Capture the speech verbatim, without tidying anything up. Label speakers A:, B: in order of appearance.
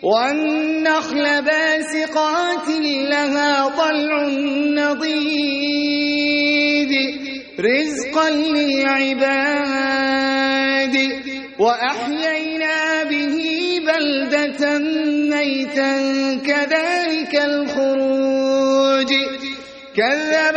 A: والنخل باسقات لها طلع نضيد رزقا للعباد وأحيينا به بلدة ميتا كذلك الخروج كذب